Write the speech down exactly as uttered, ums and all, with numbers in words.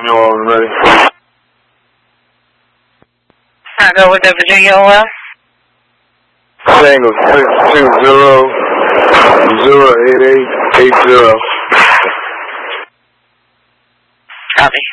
You all ready? I'll go with the Virginia O L. Tango six two zero zero eight eight eight zero. Copy.